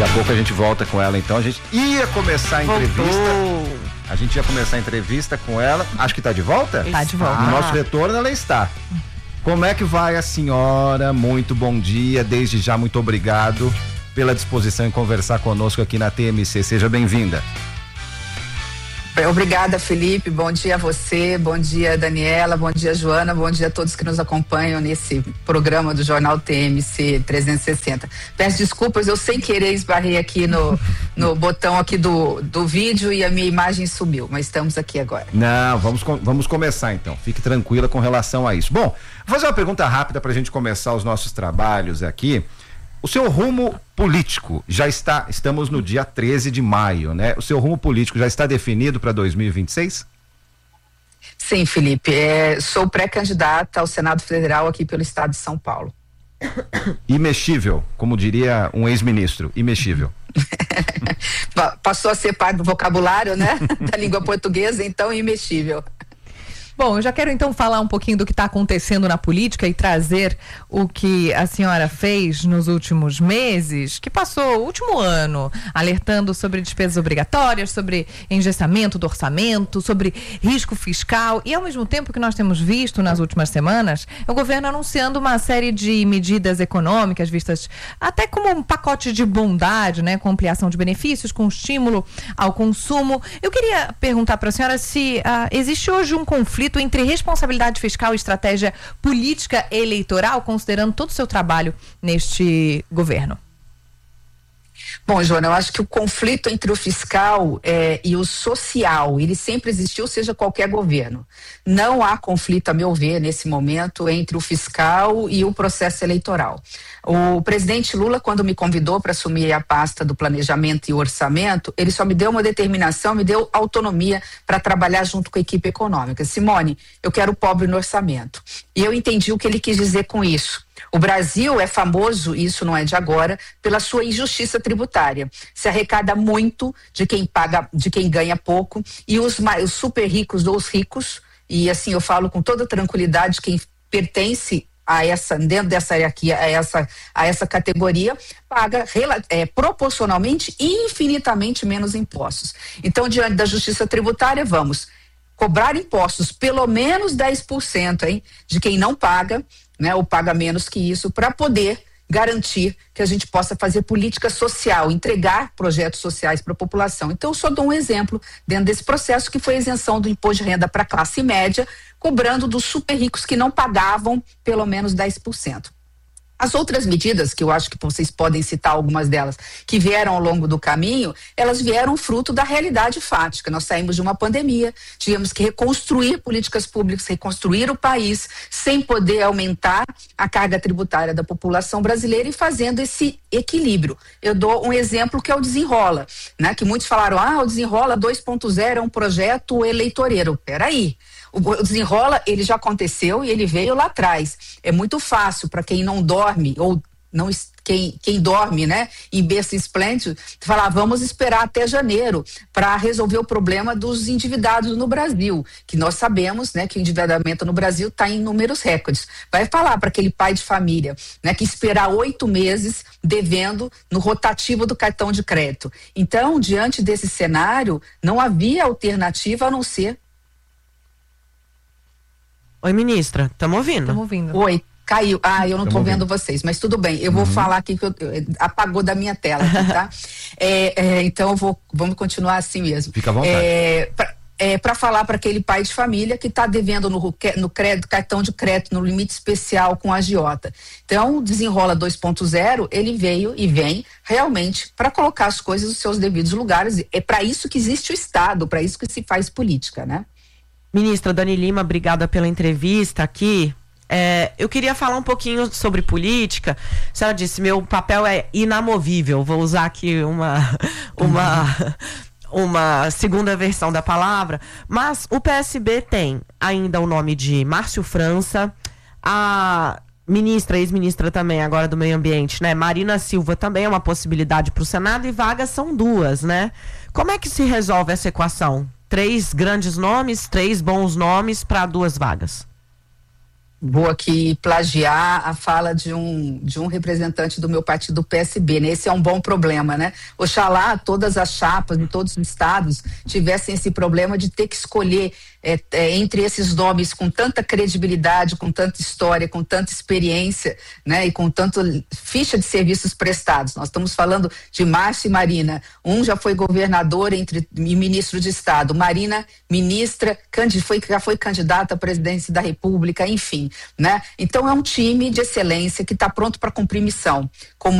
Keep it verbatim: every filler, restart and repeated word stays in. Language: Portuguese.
Daqui a pouco a gente volta com ela, então. A gente ia começar a entrevista. Voltou. A gente ia começar a entrevista com ela. Acho que tá de volta? Tá de volta. No nosso retorno ela está. Como é que vai a senhora? Muito bom dia. Desde já, muito obrigado pela disposição em conversar conosco aqui na T M C. Seja bem-vinda. Obrigada, Felipe. Bom dia a você, bom dia, Daniela, bom dia, Joana, bom dia a todos que nos acompanham nesse programa do Jornal T M C trezentos e sessenta. Peço desculpas, eu sem querer esbarrei aqui no, no botão aqui do, do vídeo e a minha imagem sumiu, mas estamos aqui agora. Não, vamos, vamos começar então. Fique tranquila com relação a isso. Bom, vou fazer uma pergunta rápida para a gente começar os nossos trabalhos aqui. O seu rumo político já está, estamos no dia treze de maio, né? O seu rumo político já está definido para dois mil e vinte e seis? Sim, Felipe, é, sou pré-candidata ao Senado Federal aqui pelo estado de São Paulo. Imexível, como diria um ex-ministro, imexível. Passou a ser parte do vocabulário, né? Da língua portuguesa, então imexível. Bom, eu já quero então falar um pouquinho do que está acontecendo na política e trazer o que a senhora fez nos últimos meses, que passou o último ano, alertando sobre despesas obrigatórias, sobre engessamento do orçamento, sobre risco fiscal e ao mesmo tempo que nós temos visto nas últimas semanas, o governo anunciando uma série de medidas econômicas vistas até como um pacote de bondade, né, com ampliação de benefícios, com estímulo ao consumo. Eu queria perguntar para a senhora se uh, existe hoje um conflito entre responsabilidade fiscal e estratégia política eleitoral, considerando todo o seu trabalho neste governo? Bom, Joana, eu acho que o conflito entre o fiscal é, e o social, ele sempre existiu, seja qualquer governo. Não há conflito, a meu ver, nesse momento, entre o fiscal e o processo eleitoral. O presidente Lula, quando me convidou para assumir a pasta do planejamento e orçamento, ele só me deu uma determinação, me deu autonomia para trabalhar junto com a equipe econômica. Simone, eu quero o pobre no orçamento. E eu entendi o que ele quis dizer com isso. O Brasil é famoso, isso não é de agora, pela sua injustiça tributária. Se arrecada muito de quem paga, de quem ganha pouco, e os, os super ricos dos ricos, e assim eu falo com toda tranquilidade, quem pertence a essa, dentro dessa hierarquia, a essa, a essa categoria, paga é, proporcionalmente e infinitamente menos impostos. Então, diante da justiça tributária, vamos cobrar impostos pelo menos dez por cento, hein, de quem não paga, né, ou paga menos que isso, para poder garantir que a gente possa fazer política social, entregar projetos sociais para a população. Então, eu só dou um exemplo dentro desse processo, que foi a isenção do imposto de renda para a classe média, cobrando dos super ricos que não pagavam pelo menos dez por cento. As outras medidas, que eu acho que vocês podem citar algumas delas, que vieram ao longo do caminho, elas vieram fruto da realidade fática. Nós saímos de uma pandemia, tivemos que reconstruir políticas públicas, reconstruir o país, sem poder aumentar a carga tributária da população brasileira e fazendo esse equilíbrio. Eu dou um exemplo que é o Desenrola, né? Que muitos falaram, ah, o Desenrola dois ponto zero é um projeto eleitoreiro. Peraí. O Desenrola, ele já aconteceu e ele veio lá atrás. É muito fácil para quem não dorme, ou não, quem, quem dorme, né, em berço esplêndido, falar, vamos esperar até janeiro para resolver o problema dos endividados no Brasil, que nós sabemos, né, que o endividamento no Brasil está em números recordes. Vai falar para aquele pai de família, né, que esperar oito meses devendo no rotativo do cartão de crédito. Então, diante desse cenário, não havia alternativa a não ser. Oi, ministra, estamos ouvindo. Estamos ouvindo. Oi, caiu. Ah, eu não estou vendo ouvindo. vocês, mas tudo bem. Eu vou uhum. falar aqui que eu, apagou da minha tela, aqui, tá? é, é, então, eu vou, vamos continuar assim mesmo. Fica à vontade. É, pra, é, para falar para aquele pai de família que está devendo no, no crédito, cartão de crédito, no limite especial com a agiota. Então, o Desenrola dois ponto zero, ele veio e vem realmente para colocar as coisas nos seus devidos lugares. É para isso que existe o Estado, para isso que se faz política, né? Ministra Dani Lima, obrigada pela entrevista aqui. É, eu queria falar um pouquinho sobre política. A senhora disse, meu papel é inamovível. Vou usar aqui uma, uma, uma segunda versão da palavra. Mas o P S B tem ainda o nome de Márcio França, a ministra, ex-ministra também agora do Meio Ambiente, né? Marina Silva também é uma possibilidade para o Senado e vagas são duas, né? Como é que se resolve essa equação? Três grandes nomes, três bons nomes para duas vagas. vou aqui plagiar a fala de um, de um representante do meu partido, P S B, né? Esse é um bom problema, né? Oxalá todas as chapas de todos os estados tivessem esse problema de ter que escolher é, é, entre esses nomes com tanta credibilidade, com tanta história, com tanta experiência, né? E com tanto ficha de serviços prestados. Nós estamos falando de Márcio e Marina. Um já foi governador entre, e ministro de Estado. Marina, ministra, foi, já foi candidata à presidência da República, enfim. Né? Então é um time de excelência que está pronto para cumprir missão, como